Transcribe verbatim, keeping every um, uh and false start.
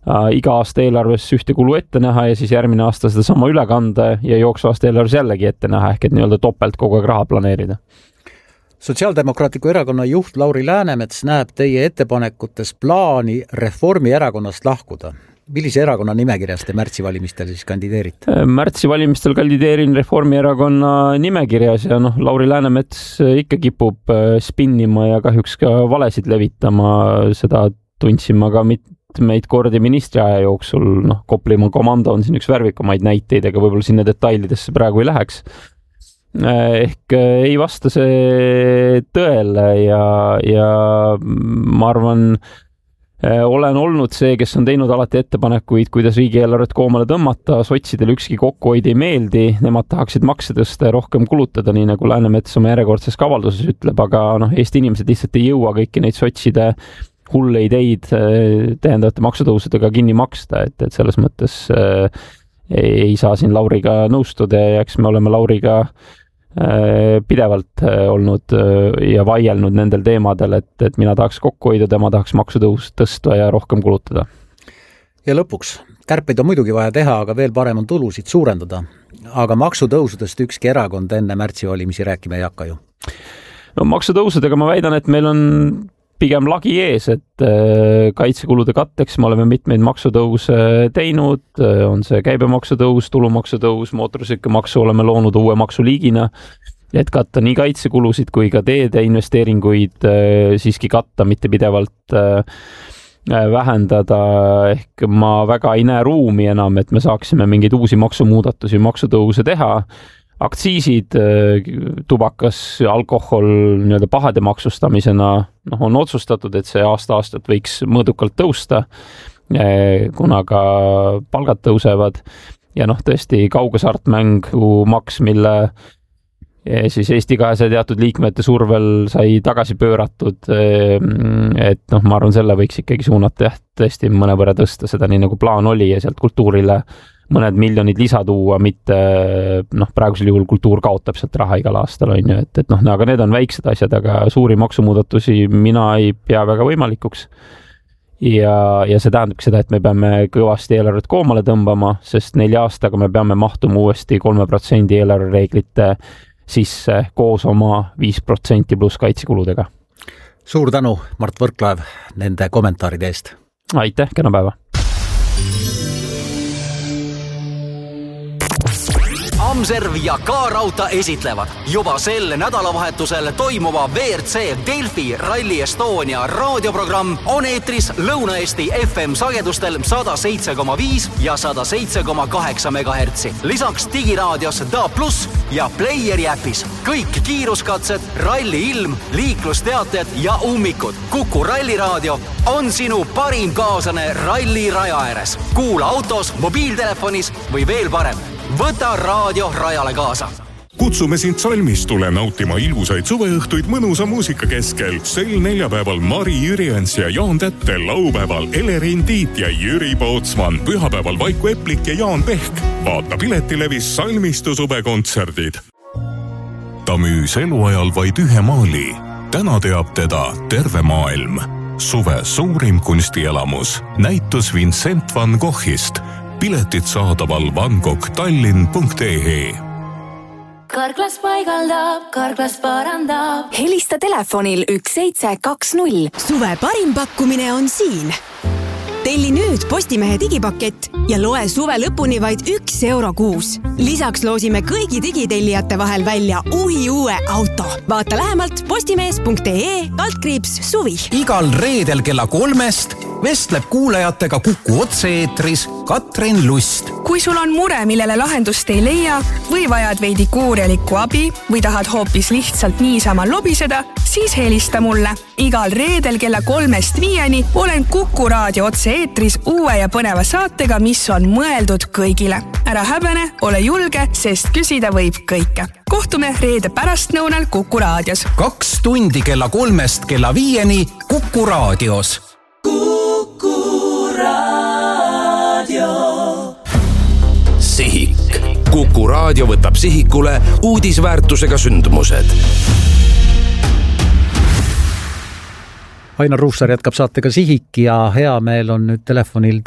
iga aasta eelarves ühte kulu ette näha ja siis järgmine aasta seda sama üle kanda ja jooksu aasta eelarves jällegi ette näha, ehk et nii-öelda topelt kogu aeg raha planeerida. Sotsiaaldemokraatliku erakonna juht Lauri Läänemets näeb teie ettepanekutes plaani Reformierakonnast lahkuda. Millise erakonna nimekirjas te märtsi valimistel siis kandideerite? Märtsi valimistel kandideerin Reformierakonna nimekirjas ja noh, Lauri Läänemets ikka kipub spinnima ja kahjuks ka valesid levitama. Seda tundsin ma ka mitmeid kordi ministri aja jooksul. Noh, Koplimaa komando on siin üks värvikumaid näiteid, aga võib-olla sinna detailidesse praegu ei läheks. Ehk ei vasta see tõele ja, ja ma arvan, olen olnud see, kes on teinud alati ettepanekuid, kuidas riigieelarvet koomale tõmmata, sotsidele ükski kokkuhoid ei meeldi, nemad tahaksid makse tõsta ja rohkem kulutada, nii nagu Läänemets oma järjekordses kavalduses ütleb, aga noh, Eesti inimesed lihtsalt ei jõua kõiki neid sotside hulle ideid tähendavate maksutõusudega kinni maksta, et, et selles mõttes äh, ei saa siin Lauriga nõustuda ja eks me oleme Lauriga pidevalt olnud ja vaielnud nendel teemadel, et, et mina tahaks kokku hoida, tema tahaks maksutõus tõsta ja rohkem kulutada. Ja lõpuks, kärpeid on muidugi vaja teha, aga veel parem on tulusid suurendada. Aga maksutõusudest ükski erakond enne märtsi valimisi rääkima ei hakka ju. No maksutõusudega ma väidan, et meil on pigem lagi ees, et kaitsekulude katteks me oleme mitmeid maksutõuse teinud, on see käibemaksutõus, tulumaksutõus, mootorsõidukimaksu oleme loonud uue maksuliigina, et katta nii kaitsekulusid kui ka teede investeeringuid siiski katta, mitte pidevalt vähendada, ehk ma väga ei näe ruumi enam, et me saaksime mingeid uusi maksumuudatusi, maksutõuse teha. Aktsiisid, tubakas, alkohol nii-öelda pahade maksustamisena noh, on otsustatud, et see aasta-aastat võiks mõõdukalt tõusta, kuna ka palgad tõusevad ja noh, tõesti kaughasartmängu maks, mille siis Eesti kahesaja teatud liikmete survel sai tagasi pööratud, et noh, ma arvan, selle võiks ikkagi suunata jah, tõesti mõne võrra tõsta seda nii nagu plaan oli ja sealt kultuurile mõned miljonid lisa tuua, mitte noh, praegusel juhul kultuur kaotab sealt raha igal aastal, on ju, et, et noh, aga need on väiksed asjad, aga suuri maksumuudatusi mina ei pea väga võimalikuks. Ja, ja see tähendab seda, et me peame kõvasti eelarvet koomale tõmbama, sest nelja aastaga me peame mahtuma uuesti kolme protsendi eelarvereeglite sisse koos oma viis protsenti pluss kaitsekuludega. Suur tänu, Mart Võrklaev, nende kommentaaride eest. Aitäh, kena päeva. Amserv ja K-Rauta esitlevad juba sel nädalavahetusel toimuva V R C Delfi Rally Estonia raadioprogramm on eetris Lõuna-Eesti F M sagedustel sada seitse koma viis ja sada seitse koma kaheksa megahertsi. Lisaks digiraadios D A plus ja Playeri äpis. Kõik kiiruskatsed, ralli ilm, liiklusteated ja ummikud. Kuku ralliraadio on sinu parim kaaslane ralli raja ääres. Kuula autos, mobiiltelefonis või veel parem. Võta raadio rajale kaasa. Kutsume sind salmistule nautima ilusaid suveõhtuid mõnusa muusika keskel. Sel neljapäeval Mari Jüriens ja Jaan Tätte, laupäeval Elerin Tiit ja Jüri Pootsman, pühapäeval Vaiku Eplik ja Jaan Pehk. Vaata piletilevis Salmistu suvekontserdid. Ta müüs eluajal vaid ühe maali. Täna teab teda terve maailm. Suve suurim kunstielamus. Näitus Vincent van Goghist. Piletid saadaval vankoghtallinn punkt e e. Karklas paigaldab, Karklas parandab. Helista telefonil üks seitse kaks null. Suve parim pakkumine on siin. Telli nüüd Postimehe digipakett ja loe suve lõpuni vaid üks euro kuus. Lisaks loosime kõigi digitellijate vahel välja uhi uue auto. Vaata lähemalt postimees punkt e e altkriips suvi. Igal reedel kella kolmest vestleb kuulajatega Kuku otse-eetris Katrin Lust. Kui sul on mure, millele lahendust ei leia või vajad veidi kuurjalikku abi või tahad hoopis lihtsalt niisama lobiseda, siis helista mulle. Igal reedel kella kolmest viieni olen Kuku raadio otse-eetris uue ja põneva saatega, mis on mõeldud kõigile. Ära häbene, ole julge, sest küsida võib kõike. Kohtume reede pärastnõunal Kuku raadios. Kaks tundi kella kolmest kella viieni Kuku raadios. Kuku raadio. Sihik. Kuku raadio võtab sihikule uudisväärtusega sündmused. Ainar Ruussaar jätkab saatega Sihik ja hea meel on nüüd telefonil